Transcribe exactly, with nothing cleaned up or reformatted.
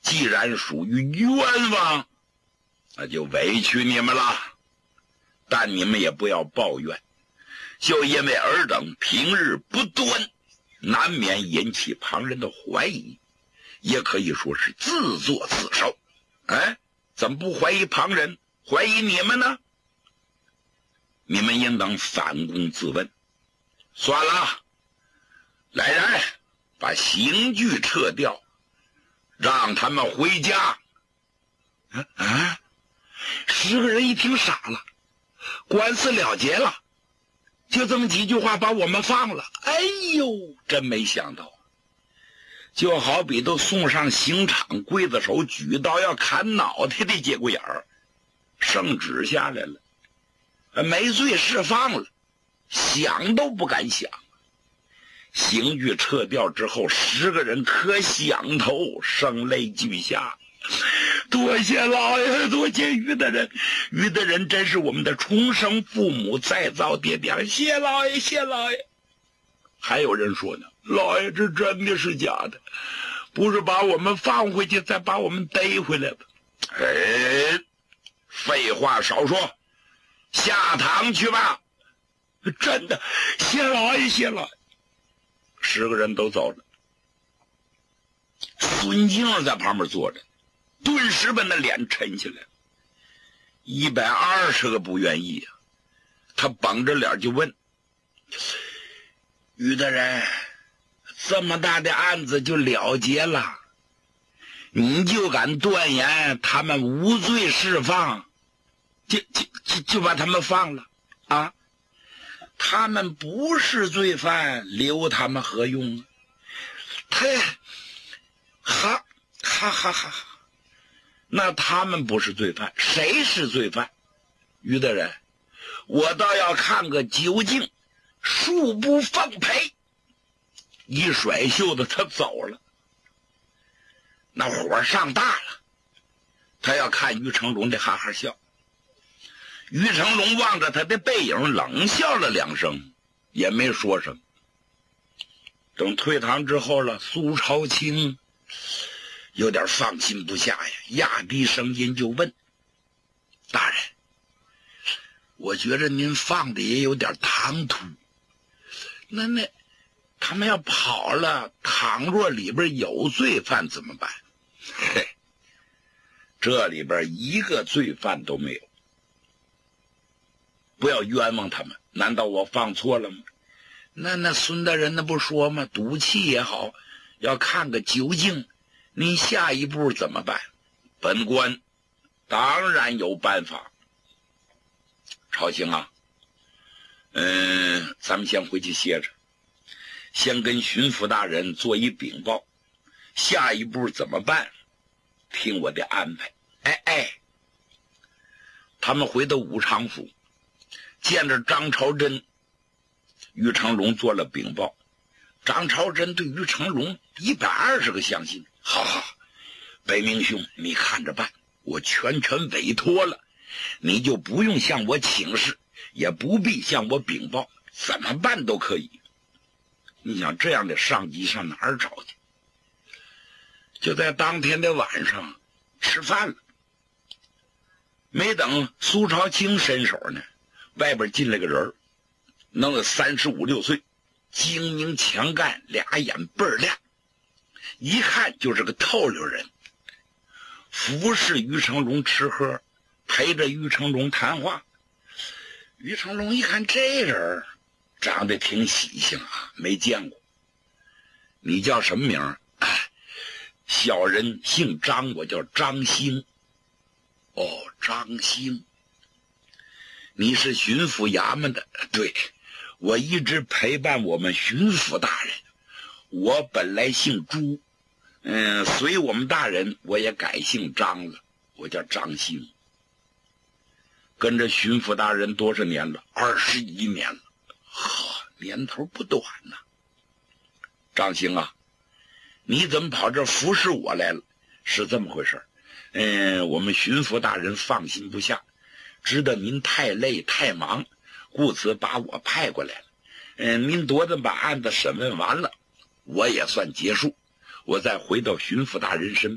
既然属于冤枉，那就委屈你们了。但你们也不要抱怨，就因为尔等平日不端，难免引起旁人的怀疑，也可以说是自作自受。哎，怎么不怀疑旁人，怀疑你们呢？你们应当反躬自问。算了，来人，把刑具撤掉，让他们回家。啊啊！十个人一听傻了，官司了结了，就这么几句话把我们放了。哎呦，真没想到，就好比都送上刑场，刽子手举刀要砍脑袋的节骨眼儿，圣旨下来了，没罪释放了，想都不敢想。刑具撤掉之后，十个人可想头，声泪俱下。多谢老爷，多谢于大人，于大人真是我们的重生父母，再造爹爹，谢老爷，谢老爷。还有人说呢，老爷这真的是假的，不是把我们放回去，再把我们逮回来的。哎，废话少说，下堂去吧。真的，谢老爷，谢老爷。十个人都走了，孙静在旁边坐着，顿时把那脸沉下来了。一百二十个不愿意啊，他绷着脸就问：于大人，这么大的案子就了结了，你就敢断言他们无罪释放，就就就就把他们放了啊？他们不是罪犯，留他们何用啊？他哈哈哈哈哈！那他们不是罪犯，谁是罪犯？于大人，我倒要看个究竟，恕不奉陪。一甩袖子，他走了。那火上大了，他要看于成龙的哈哈笑。于成龙望着他的背影，冷笑了两声，也没说什么。等退堂之后了，苏朝清有点放心不下呀，压低声音就问：大人，我觉着您放的也有点唐突，那那他们要跑了，倘若里边有罪犯怎么办？嘿，这里边一个罪犯都没有，不要冤枉他们。难道我放错了吗？那那孙大人那不说吗？赌气也好，要看个究竟，您下一步怎么办？本官当然有办法。朝廷啊，嗯，咱们先回去歇着，先跟巡抚大人做一禀报，下一步怎么办？听我的安排。哎哎，他们回到武昌府，见着张朝珍，于成龙做了禀报。张朝珍对于成龙一百二十个相信。好好，北明兄，你看着办，我全权委托了，你就不用向我请示，也不必向我禀报，怎么办都可以。你想这样的上级上哪儿找去？就在当天的晚上吃饭了，没等苏朝清伸手呢，外边进来个人，能有三十五六岁，精明强干，俩眼倍儿亮，一看就是个透溜人，服侍于成龙吃喝，陪着于成龙谈话。于成龙一看这人长得挺喜庆啊，没见过。你叫什么名？哎，小人姓张，我叫张兴。哦，张兴，你是巡抚衙门的？对，我一直陪伴我们巡抚大人。我本来姓朱，嗯，随我们大人我也改姓张了，我叫张兴。跟着巡抚大人多少年了？二十一年了，呵，年头不短呐。张兴啊，你怎么跑这服侍我来了？是这么回事，嗯，我们巡抚大人放心不下，知道您太累太忙，故此把我派过来了。嗯，您多的把案子审问完了，我也算结束，我再回到巡抚大人身边。